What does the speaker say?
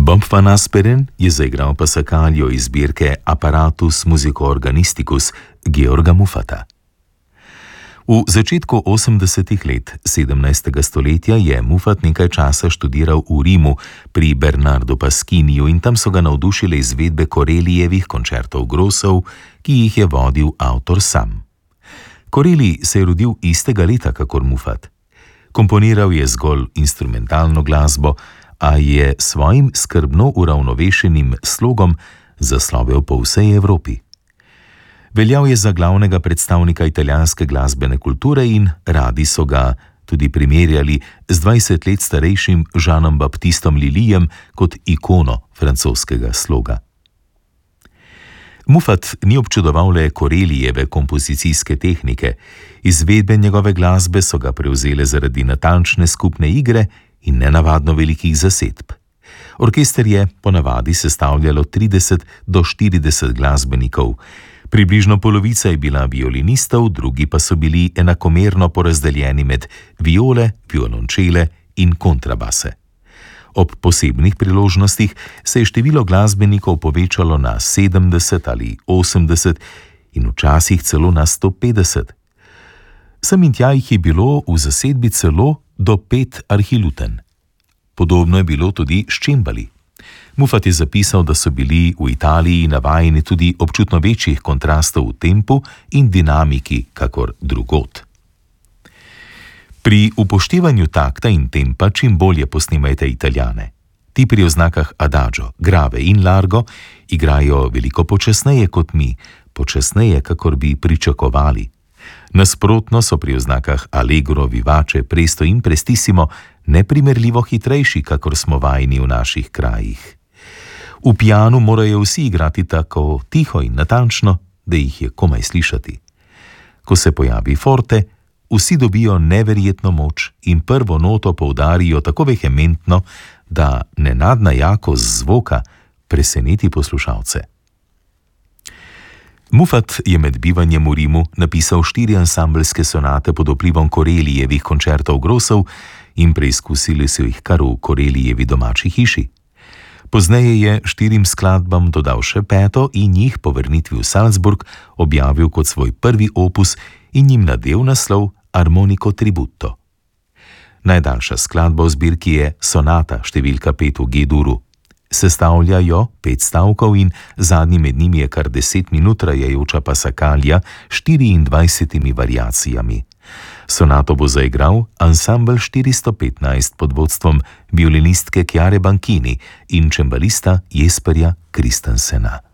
Bob van Asperen je zaigral Passacaglia iz zbirke Apparatus Musico-Organisticus Georga Muffata. V začetku 80. let 17. stoletja je Muffat nekaj časa študiral v Rimu pri Bernardu Pasquiniju in tam so ga navdušile izvedbe Corellijevih koncertov grossov, ki jih je vodil avtor sam. Corelli se je rodil istega leta kakor Muffat. Komponiral je zgolj instrumentalno glasbo, a je svojim skrbno uravnovešenim slogom zaslovel po vsej Evropi. Veljal je za glavnega predstavnika italijanske glasbene kulture in radi so ga tudi primerjali z 20 let starejšim Jeanom Baptistom Lullyjem kot ikono francoskega sloga. Muffat ni občudoval le Corellijeve kompozicijske tehnike, izvedbe njegove glasbe so ga prevzele zaradi natančne skupne igre in nenavadno velikih zasedb. Orkester je ponavadi sestavljalo 30 do 40 glasbenikov, približno polovica je bila violinistov, drugi pa so bili enakomerno porazdeljeni med viole, violončele in kontrabase. Ob posebnih priložnostih se je število glasbenikov povečalo na 70 ali 80 in včasih celo na 150. Sem in tja jih je bilo v zasedbi celo do 5 arhiluten. Podobno je bilo tudi s čembali. Muffat je zapisal, da so bili v Italiji navajeni tudi občutno večjih kontrastov v tempu in dinamiki kakor drugod. Pri upoštevanju takta in tempa čim bolje posnemajte Italijane. Ti pri oznakah adagio, grave in largo igrajo veliko počasneje kot mi, počasneje, kakor bi pričakovali. Nasprotno so pri oznakah allegro, vivace, presto in prestissimo neprimerljivo hitrejši, kakor smo vajeni v naših krajih. V pianu morajo vsi igrati tako tiho in natančno, da jih je komaj slišati. Ko se pojavi forte, vsi dobijo neverjetno moč in prvo noto poudarijo tako vehementno, da nenadna jakost zvoka preseneti poslušalce. Muffat je med bivanjem v Rimu napisal 4 ansambelske sonate pod vplivom Corellijevih koncertov grossov in preizkusili so jih kar v Corellijevi domači hiši. Pozneje je 4 skladbam dodal še 5. in jih po vrnitvi v Salzburg objavil kot svoj prvi opus in jim nadel naslov Armonico Tributo. Najdaljša skladba v zbirki je sonata številka 5 v G-duru. Sestavlja jo 5 stavkov in zadnji med njimi je kar 10 minut trajajoča Passacaglia s 24 variacijami. Sonato bo zaigral ansambel 415 pod vodstvom violinistke Chiare Banchini in čembalista Jesperja Christensena.